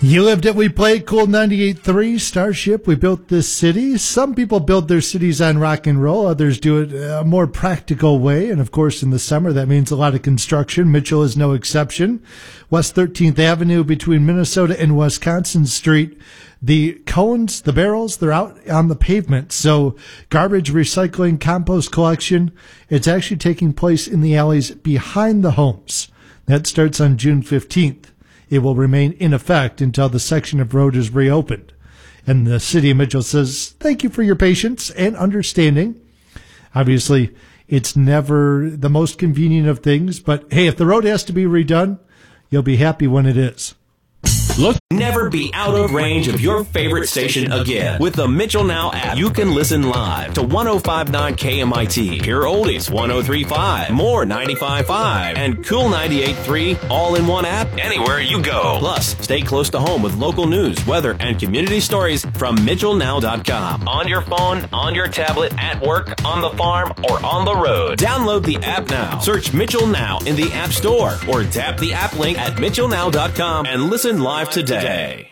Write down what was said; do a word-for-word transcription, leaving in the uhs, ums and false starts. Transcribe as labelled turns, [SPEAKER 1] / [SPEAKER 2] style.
[SPEAKER 1] You lived it, we played. Cool ninety-eight point three, Starship. We built this city. Some people build their cities on rock and roll. Others do it a more practical way. And, of course, in the summer, that means a lot of construction. Mitchell is no exception. West thirteenth Avenue between Minnesota and Wisconsin Street. The cones, the barrels, they're out on the pavement. So garbage, recycling, compost collection, it's actually taking place in the alleys behind the homes. That starts on June fifteenth. It will remain in effect until the section of road is reopened. And the city of Mitchell says, thank you for your patience and understanding. Obviously, it's never the most convenient of things, but hey, if the road has to be redone, you'll be happy when it is.
[SPEAKER 2] Look, never be out of range of your favorite station again. With the Mitchell Now app, you can listen live to one oh five point nine K M I T, hear oldies one oh three point five, more ninety-five point five, and Cool ninety-eight point three all in one app anywhere you go. Plus, stay close to home with local news, weather, and community stories from Mitchell Now dot com. On your phone, on your tablet, at work, on the farm, or on the road. Download the app now. Search Mitchell Now in the App Store or tap the app link at Mitchell Now dot com and listen live today.